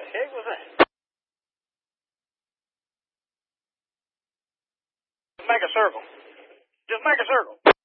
heck was that? Make a circle. Just make a circle.